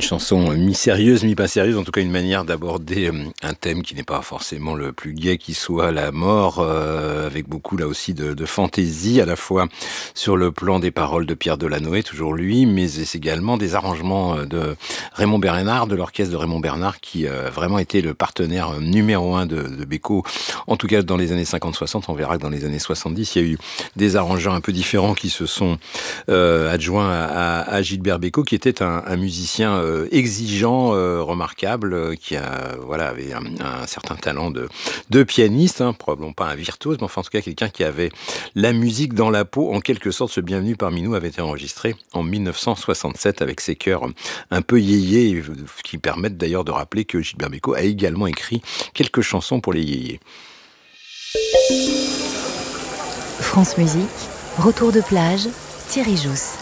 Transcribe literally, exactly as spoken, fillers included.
une chanson mi-sérieuse, mi-pas sérieuse, en tout cas une manière d'aborder euh, un thème qui n'est pas forcément le plus gai qui soit, la mort, euh, avec beaucoup là aussi de, de fantaisie, à la fois sur le plan des paroles de Pierre Delanoë, toujours lui, mais également des arrangements de Raymond Bernard, de l'orchestre de Raymond Bernard, qui a vraiment été le partenaire numéro un de, de Bécaud, en tout cas dans les années cinquante soixante. On verra que dans les années soixante-dix, il y a eu des arrangeurs un peu différents qui se sont euh, adjoints à, à, à Gilbert Bécaud, qui était un, un musicien euh, exigeant, euh, remarquable, euh, qui a, voilà, avait un, un certain talent de, de pianiste, hein, probablement pas un virtuose, mais enfin en tout cas quelqu'un qui avait la musique dans la peau. En quelque sorte, ce Bienvenue parmi nous avait été enregistré en mille neuf cent soixante-sept avec ses chœurs un peu yéyés, qui permettent d'ailleurs de rappeler que Gilbert Bécaud a également écrit quelques chansons pour les yéyés. France Musique, retour de plage, Thierry Jousse.